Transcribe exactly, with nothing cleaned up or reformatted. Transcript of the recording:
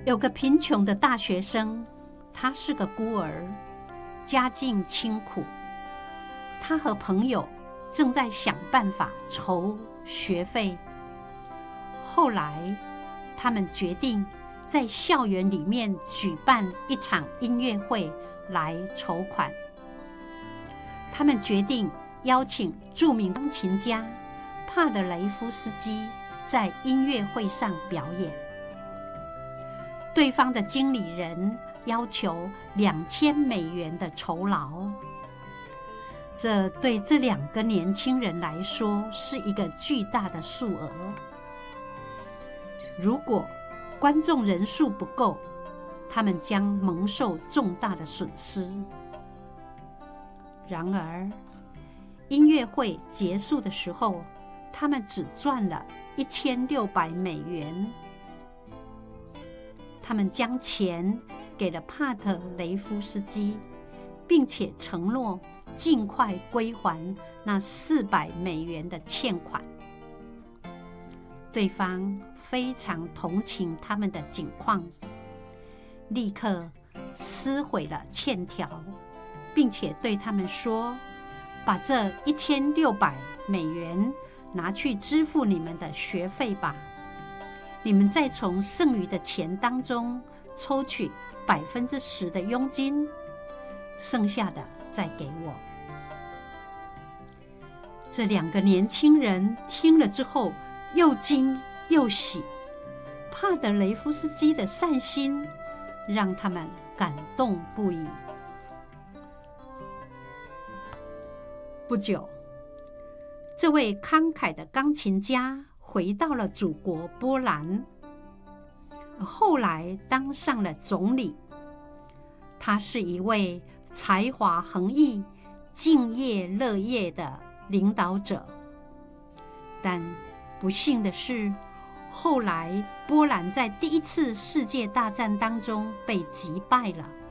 有个贫穷的大学生，他是个孤儿，家境清苦。他和朋友正在想办法筹学费。后来，他们决定在校园里面举办一场音乐会来筹款。他们决定邀请著名钢琴家帕德雷夫斯基在音乐会上表演。对方的经理人要求两千美元的酬劳，这对这两个年轻人来说是一个巨大的数额。如果观众人数不够，他们将蒙受重大的损失。然而，音乐会结束的时候，他们只赚了一千六百美元。他们将钱给了帕特雷夫斯基，并且承诺尽快归还那四百美元的欠款。对方非常同情他们的境况，立刻撕毁了欠条，并且对他们说：“把这一千六百美元拿去支付你们的学费吧。你们再从剩余的钱当中抽取百分之十的佣金，剩下的再给我。”这两个年轻人听了之后，又惊又喜。帕德雷夫斯基的善心让他们感动不已。不久，这位慷慨的钢琴家回到了祖国波兰，后来当上了总理。他是一位才华横溢、敬业乐业的领导者。但不幸的是，后来波兰在第一次世界大战当中被击败了。